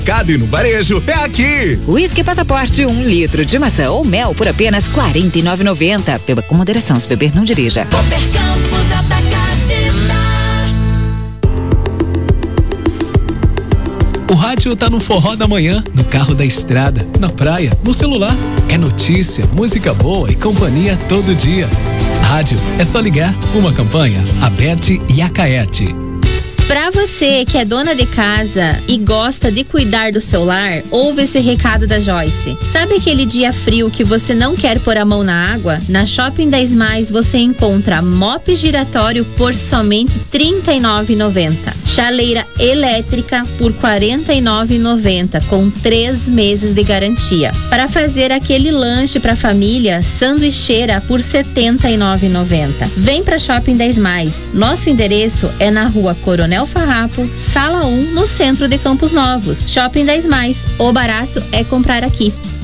E no varejo é aqui. Whisky Passaporte 1 litro de maçã ou mel por apenas R$ 49,90. Beba com moderação, se beber não dirija. Cooper Campos Atacadista. O rádio tá no forró da manhã, no carro da estrada, na praia, no celular. É notícia, música boa e companhia todo dia. Rádio, é só ligar. Uma campanha, Aberte e Acaerte. Pra você que é dona de casa e gosta de cuidar do seu lar, ouve esse recado da Joyce. Sabe aquele dia frio que você não quer pôr a mão na água? Na Shopping 10 Mais você encontra mop giratório por somente R$ 39,90. Chaleira elétrica por R$ 49,90 com 3 meses de garantia. Para fazer aquele lanche pra família, sanduicheira por R$ 79,90. Vem pra Shopping 10 Mais. Nosso endereço é na Rua Coronel Farrapo, Sala 1, no centro de Campos Novos. Shopping 10 Mais. O barato é comprar aqui.